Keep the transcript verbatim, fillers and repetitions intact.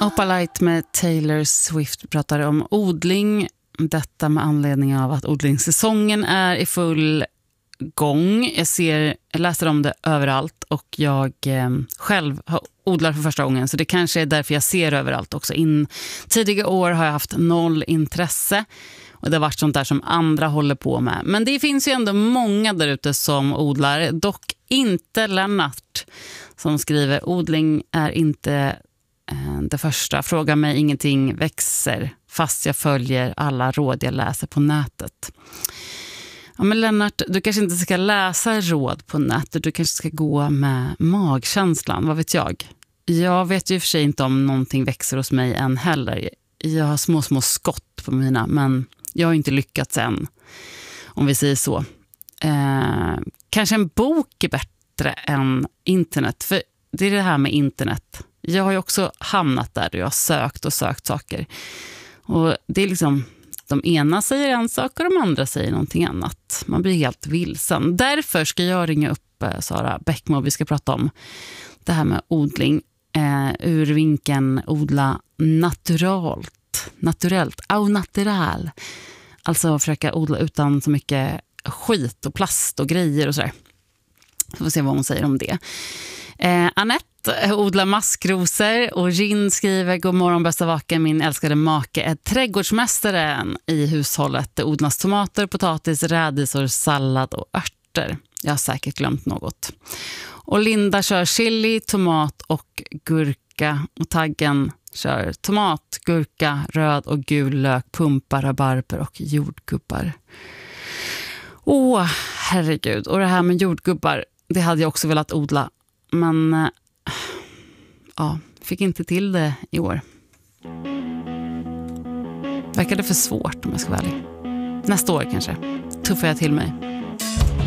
Opalite med Taylor Swift pratar om odling. Detta med anledning av att odlingssäsongen är i full gång. Jag, ser, jag läser om det överallt och jag eh, själv har odlar för första gången. Så det kanske är därför jag ser överallt också. In, tidiga år har jag haft noll intresse. Och det har varit sånt där som andra håller på med. Men det finns ju ändå många där ute som odlar. Dock inte Lennart som skriver odling är inte eh, det första. Fråga mig ingenting växer fast jag följer alla råd jag läser på nätet. Ja, men Lennart, du kanske inte ska läsa råd på nätet. Du kanske ska gå med magkänslan, vad vet jag? Jag vet ju för sig inte om någonting växer hos mig än heller. Jag har små små skott på mina, men jag har inte lyckats än, om vi säger så. Eh, kanske en bok är bättre än internet, för det är det här med internet. Jag har ju också hamnat där och jag har sökt och sökt saker. Och det är liksom, de ena säger en sak och de andra säger någonting annat. Man blir helt vilsen. Därför ska jag ringa upp eh, Sara Bäckmo. Vi ska prata om det här med odling. Eh, ur vinkeln odla naturalt. Naturellt. Au natural. Alltså försöka odla utan så mycket skit och plast och grejer och sådär. Vi får se vad hon säger om det. Eh, Annette odlar maskrosor och Rin skriver: god morgon bästa vaken, min älskade make är trädgårdsmästaren i hushållet. Det odlas tomater, potatis, rädisor, sallad och örter. Jag har säkert glömt något. Och Linda kör chili, tomat och gurka. Och Taggen kör tomat, gurka, röd och gul lök, pumpa, rabarber och jordgubbar. Åh, herregud. Och det här med jordgubbar, det hade jag också velat odla. Men äh, ja, fick inte till det i år. Verkar det för svårt om jag ska vara ärlig. Nästa år kanske tuffar jag till mig.